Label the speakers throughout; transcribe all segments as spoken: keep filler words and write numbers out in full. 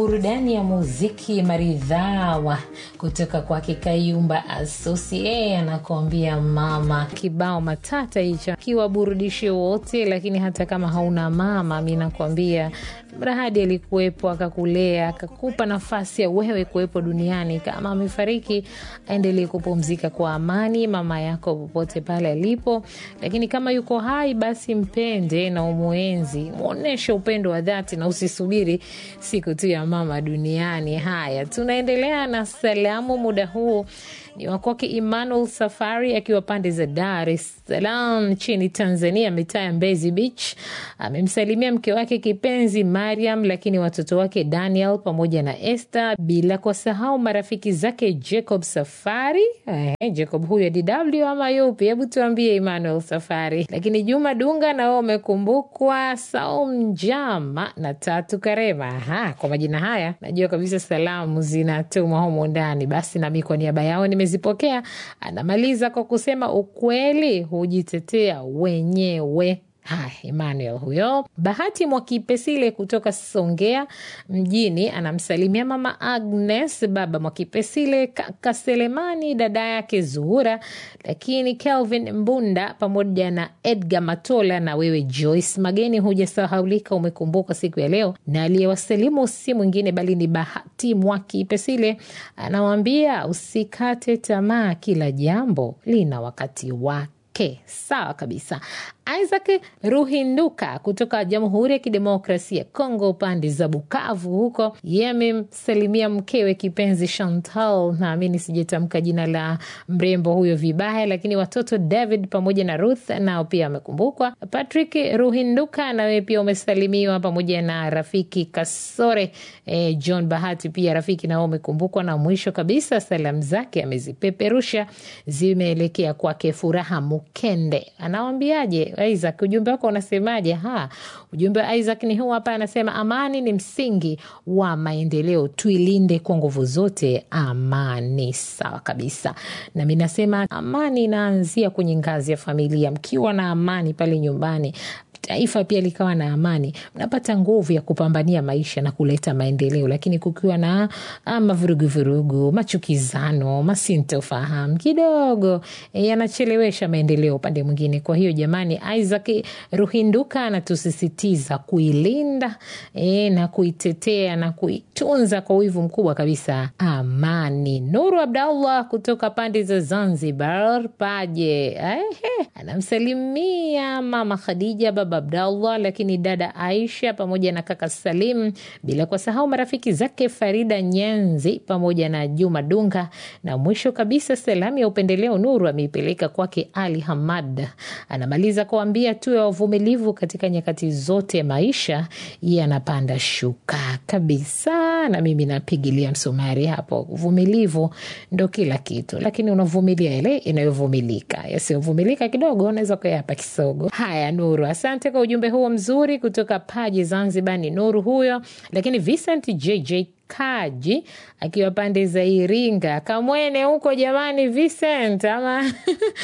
Speaker 1: burudani ya muziki maridhawa kutoka kwa Kayumba Associate anakuambia mama. Kibao matata hicho kiwaburudishe wote, lakini hata kama hauna mama, mimi nakwambia Mrahadi alikuwepo akakulea, akakupa nafasi ya wewe kuwepo duniani. Kama amefariki, aendelee kupumzika kwa amani mama yako popote pale alipo, lakini kama yuko hai basi mpende na umuenzi, muoneshe upendo wa dhati na usisubiri siku tu ya mama duniani. Haya, tunaendelea na salamu. Muda huu ni wakoke Emmanuel Safari akiwa pande za Dar es Salaam nchini Tanzania, mitaa ya Mbezi Beach. Amemsalimia mke wake kipenzi Mariam, lakini watoto wake Daniel pamoja na Esther, bila kusahau marafiki zake Jacob Safari. Eh, Jacob huyo D W ama yupi? Hebu tuambie Emmanuel Safari. Lakini Juma Dunga na wao wamekumbukwa, Saum Jama na Tatu Karema. Aha, kwa majina haya najua kabisa salamu zinatumwa humo ndani. Basi na mimi kwa niaba yao nimezipokea. Anamaliza kwa kusema ukweli hujitetea wenyewe. Hai, Emmanuel huyo. Bahati Mwakipesile kutoka Songea mjini anamsalimia mama Agnes, baba Mwakipesile, kaka Selemani, dada yake Zuhura, lakini Kelvin Mbunda pamoja na Edgar Matola na wewe Joyce Mageni hujasahaulika, umekumbuka siku ya leo. Na aliyewasalimu si mwingine bali ni Bahati Mwakipesile, anawaambia usikate tamaa, kila jambo lina wakati wake. Okay, sawa kabisa. Isaac Ruhinduka kutoka Jamhuri ya Kidemokrasia Kongo upande za Bukavu huko, yeye salimia mkewe kipenzi Chantal, naamini sijetamka jina la mrembo huyo vibaya, lakini watoto David pamoja na Ruth nao pia wamekumbukwa. Patrick Ruhinduka na wewe pia umesalimiwa pamoja na rafiki Kasore. eh, John Bahati pia rafiki nao umekumbukwa. Na mwisho kabisa salamu zake amezipeperusha zimeelekea kwake Furaha Mukende. Anawaambiaje Isaac, ujumbe wako unasemaje? Ha, ujumbe wa Isaac ni huu hapa, anasema amani ni msingi wa maendeleo, tuilinde kwa nguvu zote amani. Sawa kabisa. Na mimi nasema amani inaanzia kwenye ngazi ya familia. Mkiwa na amani pale nyumbani, taifa pia likawa na amani, mnapata nguvu ya kupambania maisha na kuleta maendeleo. Lakini kukiwa na mavurugu vurugu, machukizano, masintofahamu kidogo, e, yanachelewesha maendeleo upande mwingine. Kwa hiyo jamani, Isaac Ruhinduka anatusisitiza kuilinda e, na kuitetea na kuitunza kwa wivu mkubwa kabisa amani. Nuru Abdallah kutoka pande za Zanzibar Paje, ehe, anamsalimia mama Khadija, baba Abdallah, lakini dada Aisha pamoja na kaka Salim, bila kusahau marafiki zake Farida Nyenzi pamoja na Juma Dunga. Na mwisho kabisa salamu ya upendeleo Nuru ameipeleka kwake Ali Hamad. Anamaliza kuambia tuwe wavumilivu katika nyakati zote, maisha yanapanda shuka kabisa. Na mimi napigilia msumari hapo, uvumilivu ndo kila kitu, lakini unavumilia ile inayovumilika, yasiyovumilika kidogo unaweza kuyapa kisogo. Haya Nuru, asante kwa ujumbe huo mzuri kutoka Paji Zanzibar. Ni Nuru huyo. Lakini Vincent J J Kaji akiwa pande za Iringa Kamwene huko, jamani Vincent ama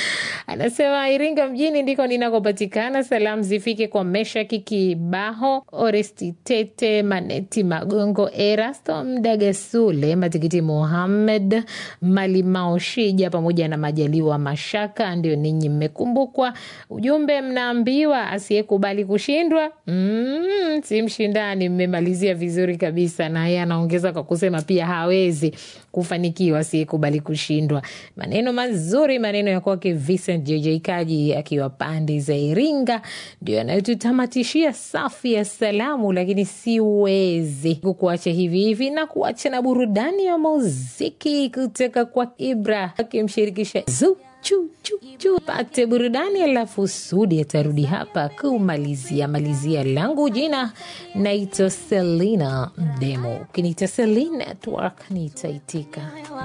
Speaker 1: anasema Iringa mjini ndiko ninakopatikana. Salamu zifike kwa Mesha Kikibaho, Oresti Tete, Maneti Magongo, Erasto Mdagasule, Matikiti Mohamed, Malimao Shija pamoja na Majaliwa Mashaka. Ndio ninyi mmekumbukwa. Ujumbe mnaambiwa asiyekubali kushindwa mm, si mshindani. Mmemalizia vizuri kabisa. Na yeye anaongeza kwa kusema pia hawezi kufanikiwa asiyekubali kushindwa. Maneno mazuri, maneno ya kwake Vincent J J Kaji akiwa pande za Iringa, ndio yanayotutamatishia safu ya salamu. Lakini siwezi kukuacha hivi hivi na kuacha na burudani ya muziki kutoka kwa Ibra akimshirikisha Zu Chu chu chu. Pate burudani alafu Sudi atarudi hapa kumalizia malizia. Langu jina naitwa Selina Demo, kinita Selina Network nitaitika.